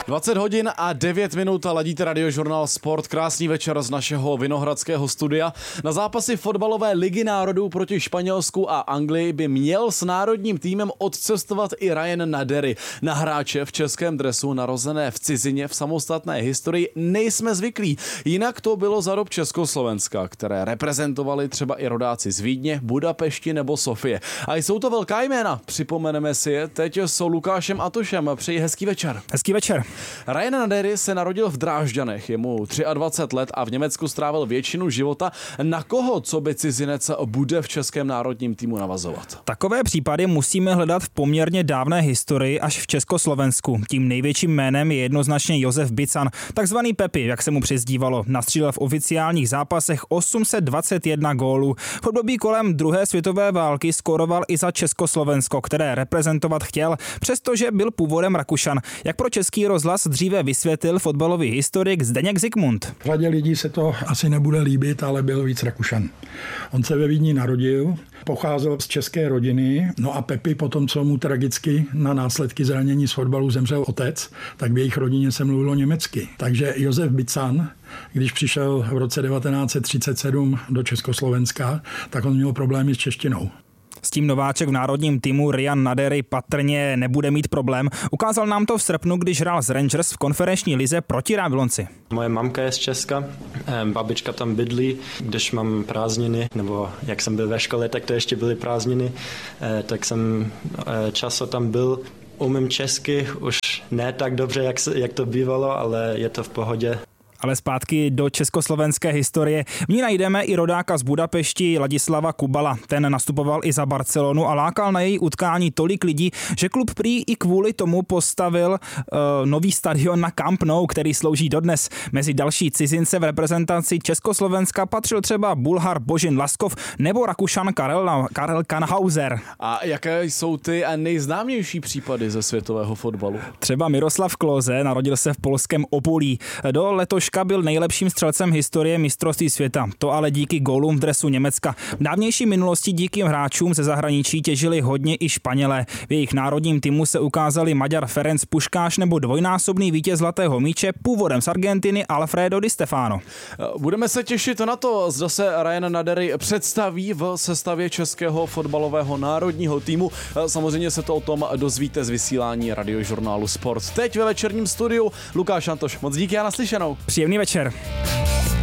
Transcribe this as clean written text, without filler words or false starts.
20 hodin a 9 minut a ladíte Radiožurnál Sport. Krásný večer z našeho vinohradského studia. Na zápasy fotbalové ligy národů proti Španělsku a Anglii by měl s národním týmem odcestovat i Ryan Nadery. Na hráče v českém dresu narozené v cizině v samostatné historii nejsme zvyklí. Jinak to bylo za dob Československa, které reprezentovali třeba i rodáci z Vídně, Budapešti nebo Sofie. A jsou to velká jména, připomeneme si je teď s Lukášem Atošem. Přeji hezký večer. Hezký večer. Ryan Nadery se narodil v Drážďanech, je mu 23 let a v Německu strávil většinu života. Na koho, co by cizinec, bude v českém národním týmu navazovat? Takové případy musíme hledat v poměrně dávné historii až v Československu. Tím největším jménem je jednoznačně Josef Bican, takzvaný Pepi, jak se mu přezdívalo. Nastřílel v oficiálních zápasech 821 gólů. V období kolem druhé světové války skóroval i za Československo, které reprezentovat chtěl, přestože byl původem Rakušan. Jak pro Český rozhlas dříve vysvětlil fotbalový historik Zdeněk Zikmund. Řadě lidí se to asi nebude líbit, ale byl víc Rakušan. On se ve Vídni narodil, pocházel z české rodiny, no a Pepi potom, co mu tragicky na následky zranění z fotbalu zemřel otec, tak v jejich rodině se mluvilo německy. Takže Josef Bican, když přišel v roce 1937 do Československa, tak on měl problémy s češtinou. S tím nováček v národním týmu Ryan Nadery patrně nebude mít problém. Ukázal nám to v srpnu, když hrál z Rangers v konferenční lize proti Jablonci. Moje mamka je z Česka, babička tam bydlí, když mám prázdniny, nebo jak jsem byl ve škole, tak to ještě byly prázdniny, tak jsem často tam byl. Umím česky, už ne tak dobře, jak to bývalo, ale je to v pohodě. Ale zpátky do československé historie. V ní najdeme i rodáka z Budapešti Ladislava Kubala. Ten nastupoval i za Barcelonu a lákal na její utkání tolik lidí, že klub prý i kvůli tomu postavil nový stadion na Camp Nou, který slouží dodnes. Mezi další cizince v reprezentaci Československa patřil třeba Bulhar Božin Laskov nebo Rakušan Karel Kanhauser. A jaké jsou ty nejznámější případy ze světového fotbalu? Třeba Miroslav Klose, narodil se v polském Opolí. Do letoška byl nejlepším střelcem historie mistrovství světa. To ale díky gólům v dresu Německa. V dávnější minulosti díky hráčům ze zahraničí těžili hodně i Španělé. V jejich národním týmu se ukázali Maďar Ferenc Puškáš nebo dvojnásobný vítěz zlatého míče původem z Argentiny Alfredo Di Stefano. Budeme se těšit na to, zda se Ryan Nadery představí v sestavě českého fotbalového národního týmu. Samozřejmě se to o tom dozvíte z vysílání Radiožurnálu Sport. Teď ve večerním studiu Lukáš Antoš. Moc díky a naslyšenou. Příjemný večer.